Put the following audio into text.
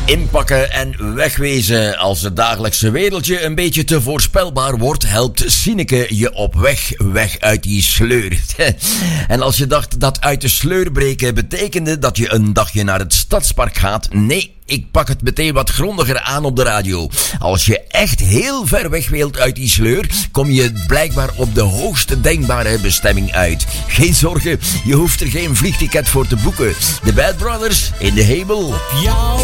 Inpakken en wegwezen. Als het dagelijkse wereldje een beetje te voorspelbaar wordt, helpt Sineke je op weg uit die sleur. En als je dacht dat uit de sleur breken betekende dat je een dagje naar het stadspark gaat, nee, ik pak het meteen wat grondiger aan op de radio. Als je echt heel ver weg wilt uit die sleur, kom je blijkbaar op de hoogste denkbare bestemming uit. Geen zorgen, je hoeft er geen vliegticket voor te boeken. De Bad Brothers in de hemel.